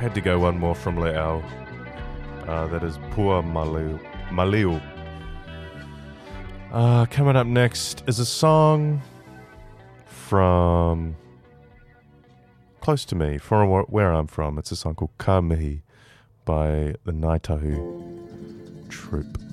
Had to go one more from Le'au. That is Pua Maliu. Coming up next is a song from close to me, from where I'm from. It's a song called Ka Mihi by the Ngāi Tahu Troupe.